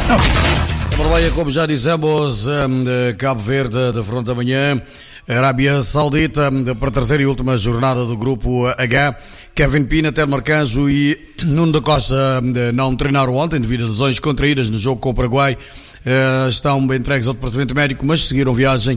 Barbeia, como já dissemos, Cabo Verde, de frente amanhã, Arábia Saudita, para a terceira e última jornada do Grupo H. Kevin Pina, Telmo Arcanjo e Nuno da Costa não treinaram ontem devido a lesões contraídas no jogo com o Paraguai. Estão bem entregues ao departamento médico, mas seguiram viagem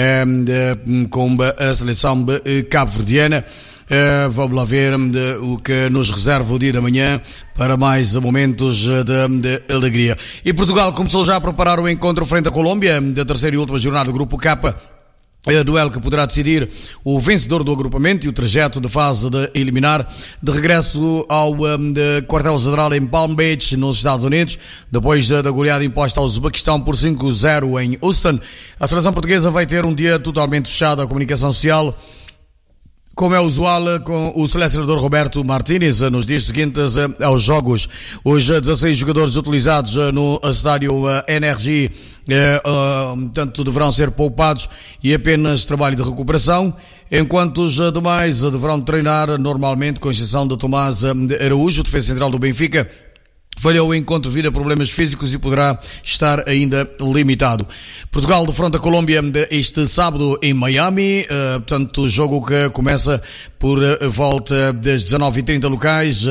com a seleção cabo-verdiana. Vamos lá ver o que nos reserva o dia da manhã para mais momentos de alegria. E Portugal começou já a preparar o encontro frente à Colômbia, da terceira e última jornada do Grupo K. Duelo que poderá decidir o vencedor do agrupamento e o trajeto de fase de eliminar, de regresso ao quartel-general em Palm Beach, nos Estados Unidos, depois da goleada imposta ao Uzbequistão por 5-0 em Houston. A seleção portuguesa vai ter um dia totalmente fechado à comunicação social, como é usual com o selecionador Roberto Martínez, nos dias seguintes aos jogos. Os 16 jogadores utilizados no estádio NRG tanto deverão ser poupados e apenas trabalho de recuperação, enquanto os demais deverão treinar normalmente, com exceção de Tomás Araújo, defesa central do Benfica. Falhou o encontro devido a problemas físicos e poderá estar ainda limitado. Portugal defronta a Colômbia este sábado em Miami, portanto, jogo que começa por volta das 19h30 locais,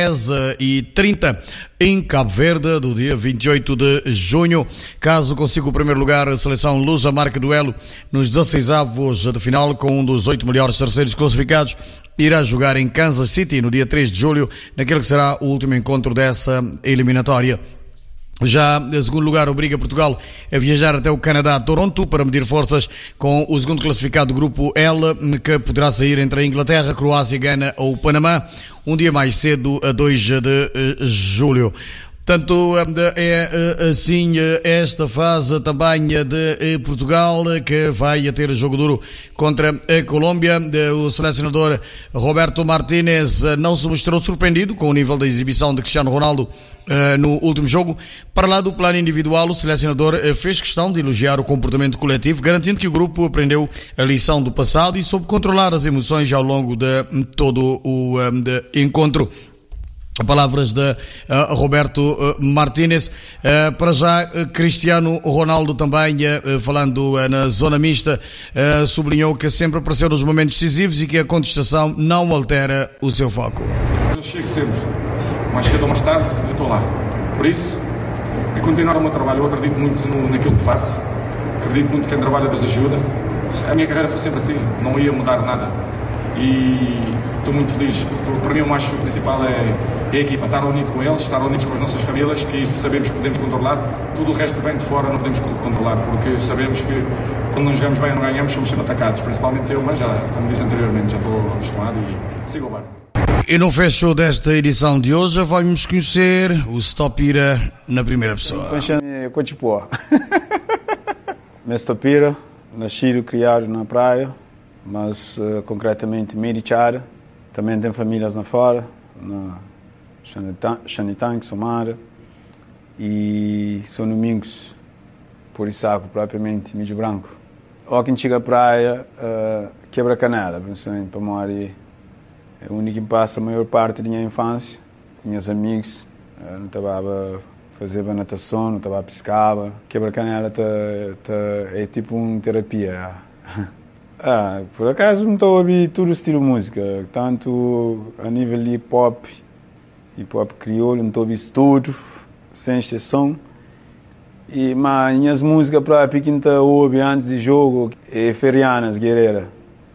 10h30 em Cabo Verde, do dia 28 de junho. Caso consiga o primeiro lugar, a seleção lusa marca duelo nos 16avos de final com um dos 8 melhores terceiros classificados. Irá jogar em Kansas City no dia 3 de julho, naquele que será o último encontro dessa eliminatória. Já em segundo lugar, obriga Portugal a viajar até o Canadá, Toronto, para medir forças com o segundo classificado do Grupo L, que poderá sair entre a Inglaterra, Croácia, Gana ou Panamá, um dia mais cedo, a 2 de julho. Portanto, é assim esta fase também de Portugal, que vai ter jogo duro contra a Colômbia. O selecionador Roberto Martínez não se mostrou surpreendido com o nível da exibição de Cristiano Ronaldo no último jogo. Para lá do plano individual, o selecionador fez questão de elogiar o comportamento coletivo, garantindo que o grupo aprendeu a lição do passado e soube controlar as emoções ao longo de todo o encontro. Palavras de Roberto Martínez. Para já, Cristiano Ronaldo também, falando na zona mista, sublinhou que sempre apareceu nos momentos decisivos e que a contestação não altera o seu foco. Eu chego sempre, mais cedo ou mais tarde, eu estou lá. Por isso, é continuar o meu trabalho. Eu acredito muito naquilo que faço, acredito muito que quem trabalha Deus ajuda. A minha carreira foi sempre assim, não ia mudar nada. E estou muito feliz, porque para mim o mais principal é a equipa, estar unido com eles, estar unidos com as nossas famílias, que isso sabemos que podemos controlar. Tudo o resto que vem de fora não podemos controlar, porque sabemos que quando não jogamos bem ou não ganhamos, somos sempre atacados, principalmente eu, mas já, como disse anteriormente, já estou acostumado e sigo o barco. E no fecho desta edição de hoje vamos conhecer o Stopira na primeira pessoa. Cochipó. Meu Stopira, nascido e criado na praia, mas concretamente Merichara, também tem famílias na fora, na Xanitang, Somara, e São Domingos, por Issaco, propriamente, Mídio Branco. Ou quem chega à praia, quebra canela, principalmente para morar. É o único que passa a maior parte da minha infância, com meus amigos, não estava a fazer natação, não estava a pescar. Quebra canela é tipo uma terapia. Por acaso não estou a ouvir todo o estilo de música, tanto a nível de hip-hop crioulo, não estou a ouvir tudo, sem exceção. Mas minhas músicas próprias que eu ouvi antes de jogo é ferianas, guerreira,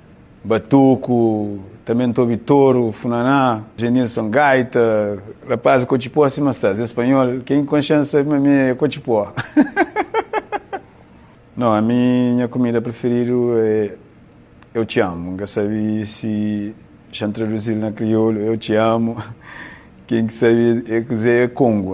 batuco, também estou a ouvir touro, funaná, Genilson, gaita, rapaz, cochipó, assim, mas estás, espanhol, quem consciência é cochipó. Não, a minha comida preferida é eu te amo. Nunca sabia se já traduzir na crioulo, eu te amo. Quem sabe é cozer é Congo.